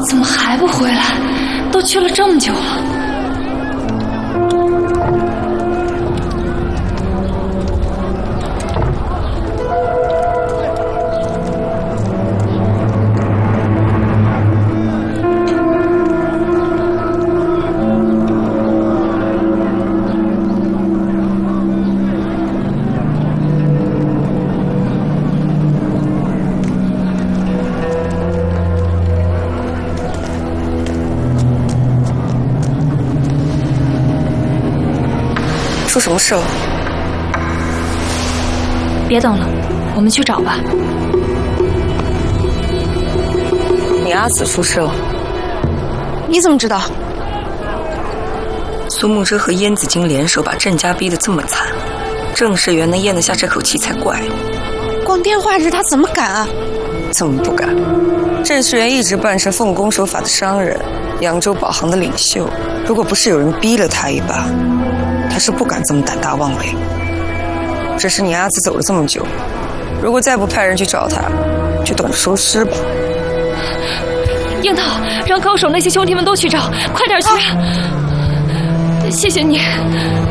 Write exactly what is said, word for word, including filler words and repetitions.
怎么还不回来？都去了这么久了。 出什么事了？ 别等了，我们去找吧。 你阿紫出事了。 你怎么知道？ 苏慕之和燕子京联手把郑家逼得这么惨，郑世元能咽得下这口气才怪。 光电话日他怎么敢啊？ 怎么不敢？郑世元一直扮成奉公守法的商人，扬州保行的领袖，如果不是有人逼了他一把，他是不敢这么胆大妄为。只是你阿紫走了这么久，如果再不派人去找他，就等着收尸吧。 樱桃，让高手那些兄弟们都去找，快点去！谢谢你。